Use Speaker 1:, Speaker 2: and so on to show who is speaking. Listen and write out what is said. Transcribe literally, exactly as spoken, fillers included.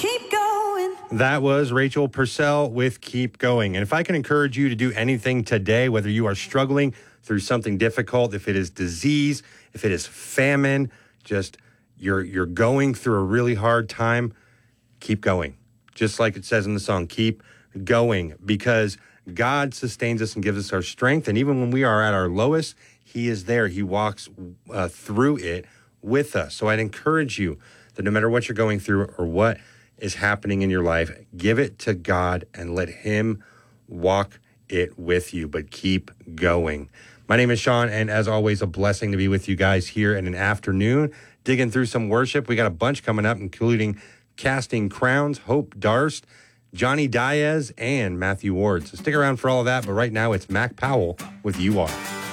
Speaker 1: keep going.
Speaker 2: That was Rachel Purcell with Keep Going. And if I can encourage you to do anything today, whether you are struggling through something difficult, if it is disease, if it is famine, just you're you're going through a really hard time, keep going. Just like it says in the song, keep going, because God sustains us and gives us our strength. And even when we are at our lowest, he is there. He walks uh, through it with us. So I'd encourage you that no matter what you're going through or what is happening in your life, give it to God and let him walk it with you, but keep going. My name is Sean, and as always, a blessing to be with you guys here in an afternoon, digging through some worship. We got a bunch coming up, including Casting Crowns, Hope Darst, Johnny Diaz, and Matthew Ward. So stick around for all of that, but right now it's Mac Powell with You Are.